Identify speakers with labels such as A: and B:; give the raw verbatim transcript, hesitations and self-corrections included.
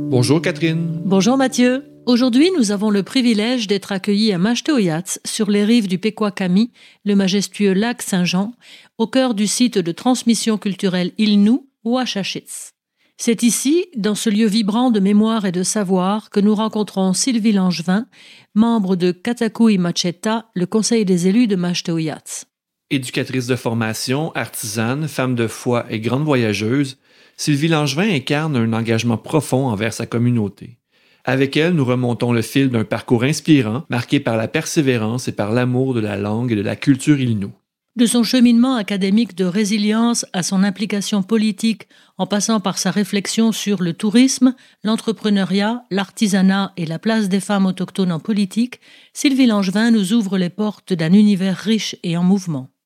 A: Bonjour Catherine.
B: Bonjour Mathieu. Aujourd'hui, nous avons le privilège d'être accueillis à Mashteuiatsi, sur les rives du Pequawakami, le majestueux lac Saint-Jean, au cœur du site de transmission culturelle Ilnu, Ouachachits. C'est ici, dans ce lieu vibrant de mémoire et de savoir, que nous rencontrons Sylvie Langevin, membre de Katakouï Macheta, le conseil des élus de Mashteuiatsi.
A: Éducatrice de formation, artisane, femme de foi et grande voyageuse, Sylvie Langevin incarne un engagement profond envers sa communauté. Avec elle, nous remontons le fil d'un parcours inspirant, marqué par la persévérance et par l'amour de la langue et de la culture Ilnu.
B: De son cheminement académique de résilience à son implication politique, en passant par sa réflexion sur le tourisme, l'entrepreneuriat, l'artisanat et la place des femmes autochtones en politique, Sylvie Langevin nous ouvre les portes d'un univers riche et en mouvement.